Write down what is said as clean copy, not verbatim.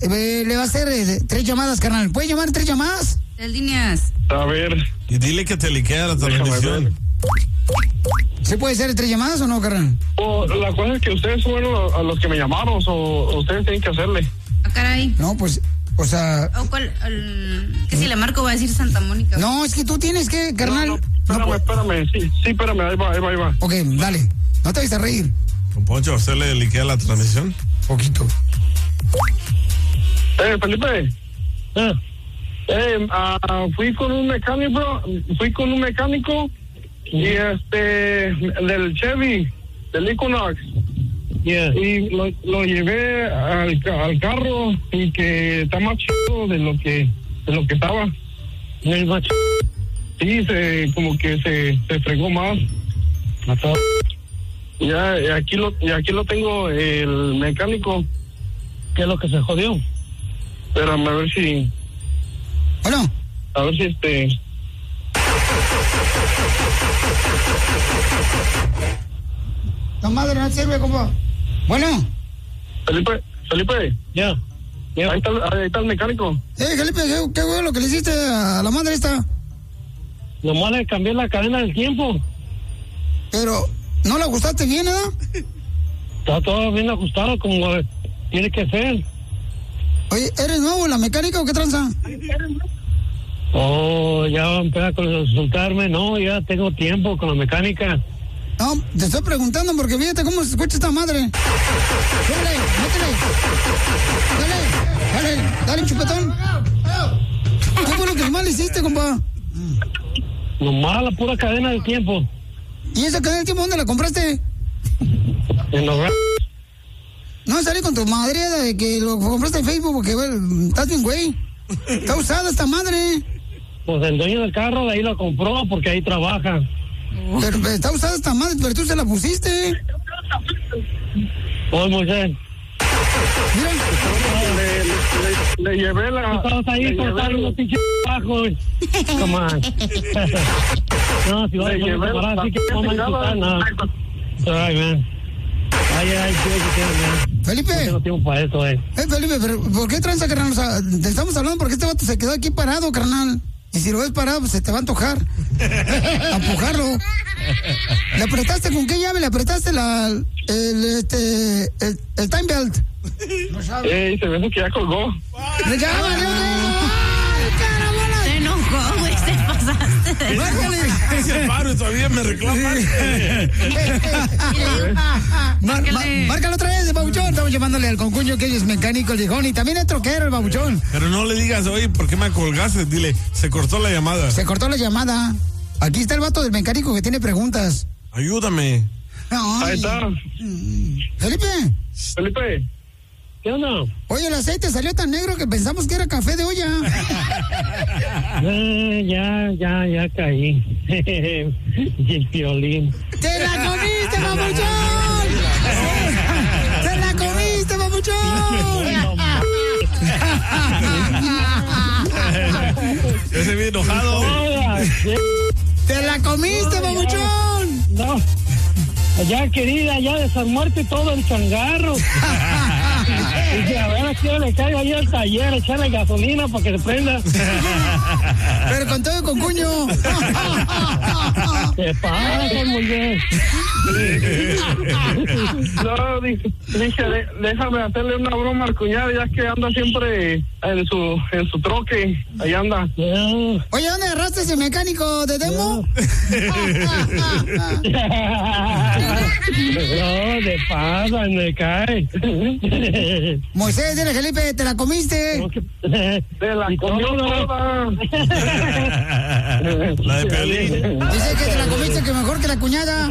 le va a hacer 3 llamadas, carnal. ¿Puede llamar 3 llamadas? 3 líneas. A ver. Y dile que te liquea la transmisión. ¿Se puede hacer 3 llamadas o no, carnal? La cosa es que ustedes fueron a los que me llamaron, o ustedes tienen que hacerle. Ah, caray. No, pues, o sea... ¿O cuál? ¿Qué si le marco va a decir Santa Mónica? No, es que tú tienes que, carnal... Espérame. Sí, espérame, ahí va. Ok, dale. No te vayas a reír. Don Poncho, ¿usted le liquea la transmisión? Poquito. Felipe. Fui con un mecánico y del Chevy, del Equinox. Yeah. Y lo llevé al carro y que está más chido de lo que estaba. ¿Es más chido? Sí, como que se fregó más. Y aquí lo tengo, el mecánico. ¿Qué es lo que se jodió? Espérame a ver si... Bueno. A ver si No, madre, no sirve, compa. Bueno. Felipe. Ya. Ahí está el mecánico. Felipe, ¿qué fue lo que le hiciste a la madre esta? Nomás le cambié la cadena del tiempo. Pero, ¿no la ajustaste bien, eh? Está todo bien ajustado como tiene que ser. Oye, ¿eres nuevo en la mecánica o qué tranza? Oh, ya va a empezar a consultarme. No, ya tengo tiempo con la mecánica. No, te estoy preguntando porque fíjate cómo se escucha esta madre. Súbele, métele. Dale, chupetón. ¿Qué fue lo que mal hiciste, compa? Nomás la pura cadena del tiempo. ¿Y esa cadena del tiempo dónde la compraste? En los... No, salí con tu madre de que lo compraste en Facebook porque, bueno, estás bien, güey. Está usada esta madre. Pues el dueño del carro de ahí lo compró porque ahí trabaja. Pero está usada esta madre, pero tú se la pusiste. Pues, Moisés. Mira. Le llevé la... Estabas ahí cortando los pinches bajos. Come on. No, si vas a parar así que no me insultar nada. All right, man. Ay, Felipe. No tengo tiempo para eso, Felipe, pero ¿por qué tranza, carnal? O sea, te estamos hablando porque este vato se quedó aquí parado, carnal. Y si lo ves parado, pues se te va a antojar. A empujarlo. ¿Le apretaste con qué llave? ¿Le apretaste el time belt? No sabe. Se ve que ya colgó. ¡Ya valió! Se enojó, güey, te pasaste. Márcale. Es el paro y todavía me reclama. Márcalo otra vez, babuchón. Estamos llamándole al concuño que es mecánico, el viejón, y también es troquero, el babuchón. Pero no le digas, oye, ¿por qué me colgaste? Dile, se cortó la llamada. Se cortó la llamada. Aquí está el vato del mecánico que tiene preguntas. Ayúdame. Ay. Ahí está. Felipe. ¿Qué onda? Oye, el aceite salió tan negro que pensamos que era café de olla. Ya caí. Y el violín. ¡Te la comiste, babuchón! ¡Te la comiste, babuchón! Ese bien enojado. ¡Te la comiste, babuchón! No. Ya, querida, ya desarmuerte todo el changarro. Y a ver a qué le caigo ahí al taller, echarle gasolina para que se prenda. Pero con todo con cuño. ¿Qué pasa, muy bien? No, dije, déjame hacerle una broma al cuñado, ya que anda siempre en su troque. Ahí anda. Oye, ¿dónde agarraste ese mecánico de demo? No, de pasa, me cae. Moisés, dile, Felipe, ¿te la comiste? Te la comió toda. La de Piolín. Dice que te la comiste, que mejor que la cuñada.